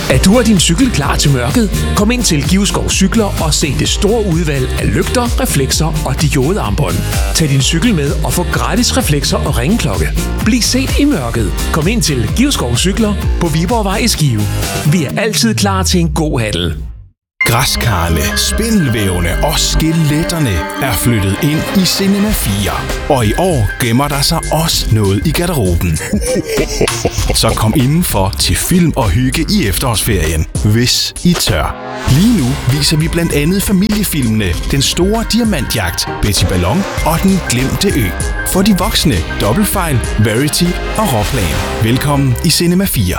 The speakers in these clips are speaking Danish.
Er du og din cykel klar til mørket? Kom ind til Giveskov Cykler og se det store udvalg af lygter, reflekser og diodearmbånd. Tag din cykel med og få gratis reflekser og ringeklokke. Bliv set i mørket. Kom ind til Giveskov Cykler på Viborgvej i Skive. Vi er altid klar til en god handel. Græskarne, spindelvævene og skeletterne er flyttet ind i Cinema 4. Og i år gemmer der sig også noget i garderoben. Så kom indenfor til film og hygge i efterårsferien, hvis I tør. Lige nu viser vi blandt andet familiefilmene Den Store Diamantjagt, Betty Ballon og Den Glemte Ø. For de voksne, Dobbeltfejl, Verity og Råplan. Velkommen i Cinema 4.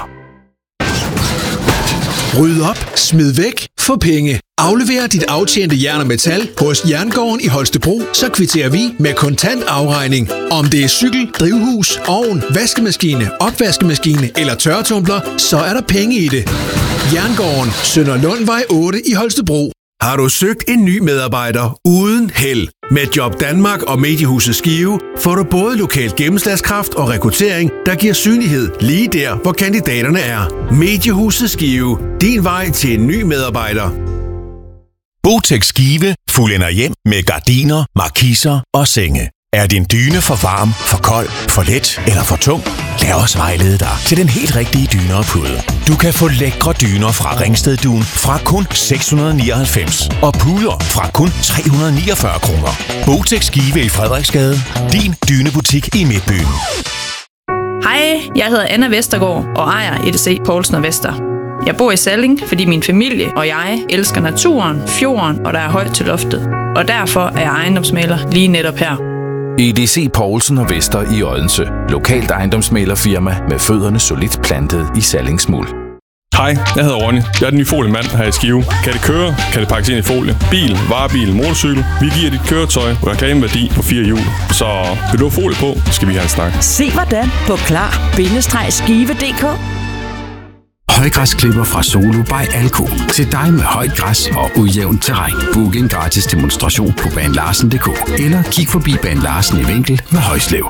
Ryd op, smid væk, få penge. Aflever dit aftjente jern og metal hos Jerngården i Holstebro, så kvitterer vi med kontant afregning. Om det er cykel, drivhus, ovn, vaskemaskine, opvaskemaskine eller tørretumbler, så er der penge i det. Jerngården, Sønder Lundvej 8 i Holstebro. Har du søgt en ny medarbejder uden held? Med Job Danmark og Mediehuset Skive får du både lokalt gennemslagskraft og rekruttering, der giver synlighed lige der, hvor kandidaterne er. Mediehuset Skive. Din vej til en ny medarbejder. Botex Skive fuldender hjem med gardiner, markiser og senge. Er din dyne for varm, for kold, for let eller for tung? Lad os vejlede dig til den helt rigtige dyne og pude. Du kan få lækre dyner fra Ringsted Dun fra kun 699 og puder fra kun 349 kroner. Botex Skive i Frederiksgade. Din dynebutik i Midtbyen. Hej, jeg hedder Anna Vestergaard og ejer EDC Poulsen & Vester. Jeg bor i Salling, fordi min familie og jeg elsker naturen, fjorden og der er højt til loftet. Og derfor er jeg ejendomsmægler lige netop her. EDC Poulsen & Vester i Odense. Lokalt ejendomsmæglerfirma med fødderne solidt plantet i sallingsmuld. Hej, jeg hedder Ronny. Jeg er den nye foliemand her i Skive. Kan det køre? Kan det pakkes ind i folie? Bil, varebil, motorcykel. Vi giver dit køretøj reklameværdi på 4 hjul. Så vil du have folie på, skal vi have en snak. Se hvordan på klar-skive.dk. Højgræsklipper fra Solo by Alko. Til dig med højt græs og ujævnt terræn. Book en gratis demonstration på banelarsen.dk. Eller kig forbi Bane Larsen i Vinkel ved Højslev.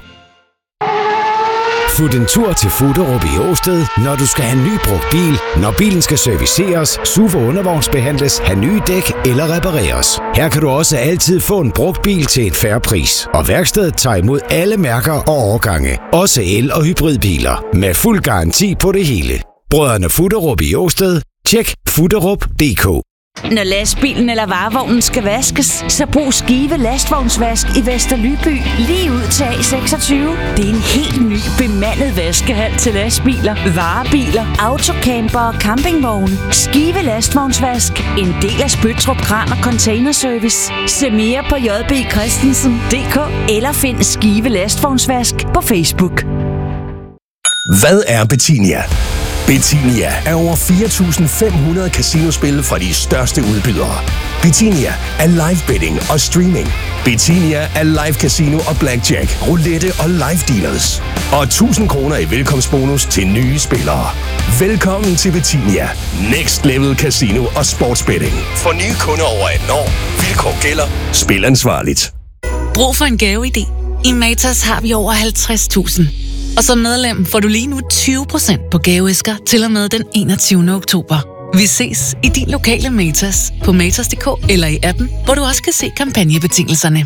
Fut en tur til Fuderup i Åsted, når du skal have en ny brugt bil, når bilen skal serviceres, SUV og undervognsbehandles, have nye dæk eller repareres. Her kan du også altid få en brugt bil til en fair pris. Og værkstedet tager imod alle mærker og årgange. Også el- og hybridbiler. Med fuld garanti på det hele. Brødrene Fuderup i Åsted. Tjek fuderup.dk. Når lastbilen eller varevognen skal vaskes, så brug Skive Lastvognsvask i Vesterlyby lige ud til A26. Det er en helt ny bemandet vaskehal til lastbiler, varebiler, autocamper og campingvogne. Skive Lastvognsvask, en del af Spøttrup Kran og Containerservice. Se mere på jbchristensen.dk eller find Skive Lastvognsvask på Facebook. Hvad er Bettinia? Bettinia er over 4.500 casinospil fra de største udbydere. Bettinia er live betting og streaming. Bettinia er live casino og blackjack, roulette og live dealers. Og 1.000 kroner i velkomstbonus til nye spillere. Velkommen til Bettinia. Next level casino og sportsbetting. For nye kunder over 18 år. Vilkår gælder. Spil ansvarligt. Brug for en gaveidé. I Matas har vi over 50.000. Og som medlem får du lige nu 20% på gaveæsker til og med den 21. oktober. Vi ses i din lokale Matas på matas.dk eller i appen, hvor du også kan se kampagnebetingelserne.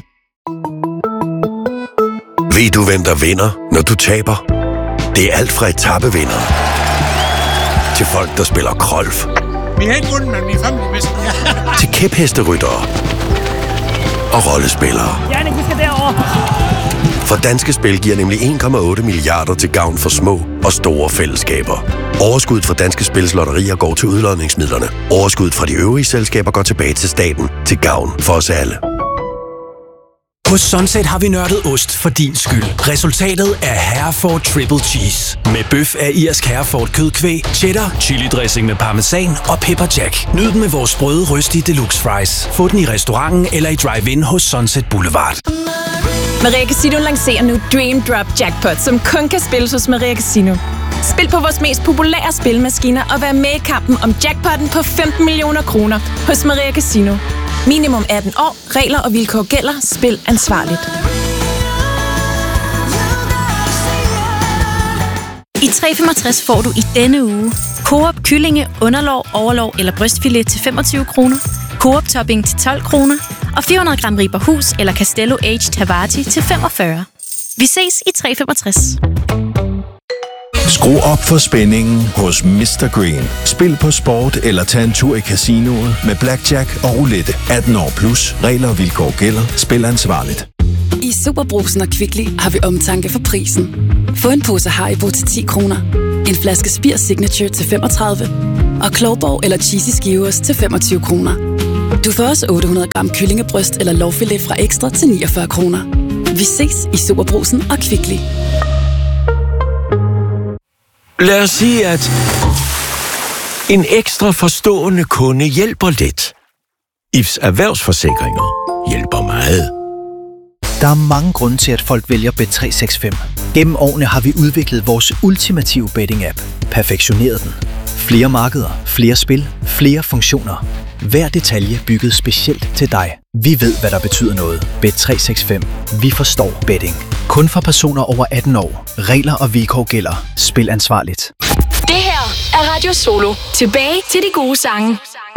Ved du, hvem der vinder, når du taber? Det er alt fra etapevindere til folk, der spiller golf. Vi har ikke vundet, men vi er fremme til kæphesteryttere og rollespillere. Jannik, vi skal derover. For Danske Spil giver nemlig 1,8 milliarder til gavn for små og store fællesskaber. Overskuddet fra Danske Spils lotterier går til udlodningsmidlerne. Overskuddet fra de øvrige selskaber går tilbage til staten til gavn for os alle. Hos Sunset har vi nørdet ost for din skyld. Resultatet er Hereford Triple Cheese. Med bøf af irsk Hereford kødkvæg, cheddar, chili dressing med parmesan og pepper jack. Nyd den med vores sprøde røstige deluxe fries. Få den i restauranten eller i drive-in hos Sunset Boulevard. Maria Casino lancerer nu Dream Drop Jackpot, som kun kan spilles hos Maria Casino. Spil på vores mest populære spilmaskiner og vær med i kampen om jackpotten på 15 millioner kroner hos Maria Casino. Minimum 18 år. Regler og vilkår gælder. Spil ansvarligt. I 365 får du i denne uge Coop kyllinge, underlov, overlov eller brystfilet til 25 kroner. Coop topping til 12 kroner. Og 400 gram Riber Hus eller Castello Aged Havarti til 45. Vi ses i 365. Skru op for spændingen hos Mr. Green. Spil på sport eller tag en tur i casinoet med blackjack og roulette. 18 år plus. Regler og vilkår gælder. Spil ansvarligt. I Superbrugsen og Kvickly har vi omtanke for prisen. Få en pose Haribo til 10 kroner. En flaske Spir Signature til 35. Og Klovborg eller Cheesy Skivers til 25 kroner. Du får også 800 gram kyllingebryst eller lårfilet fra Ekstra til 49 kroner. Vi ses i Superbrugsen og Kvickly. Lad os sige, at en ekstra forstående kunde hjælper lidt. IFS Erhvervsforsikringer hjælper meget. Der er mange grunde til, at folk vælger Bet365. Gennem årene har vi udviklet vores ultimative betting-app. Perfektioneret den. Flere markeder, flere spil, flere funktioner. Hver detalje bygget specielt til dig. Vi ved, hvad der betyder noget. Bet365. Vi forstår betting. Kun for personer over 18 år. Regler og vilkår gælder. Spil ansvarligt. Det her er Radio Solo. Tilbage til de gode sange.